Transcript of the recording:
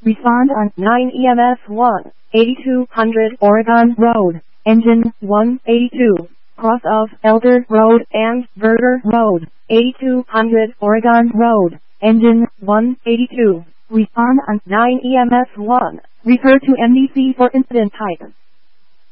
Respond on 9 EMS 1, 8200 Oregon Road, Engine 182, cross of Elder Road and Verger Road, 8200 Oregon Road, Engine 182. Respond on 9 EMS 1. Refer to NDC for incident type.